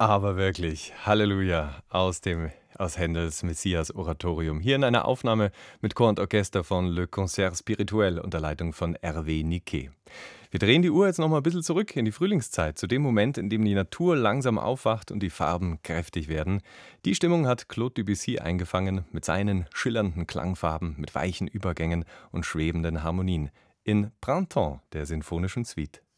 Aber wirklich, Halleluja, aus Händels Messias-Oratorium. Hier in einer Aufnahme mit Chor und Orchester von Le Concert Spirituel unter Leitung von Hervé Niquet. Wir drehen die Uhr jetzt nochmal ein bisschen zurück in die Frühlingszeit, zu dem Moment, in dem die Natur langsam aufwacht und die Farben kräftig werden. Die Stimmung hat Claude Debussy eingefangen mit seinen schillernden Klangfarben, mit weichen Übergängen und schwebenden Harmonien in Printemps, der sinfonischen Suite.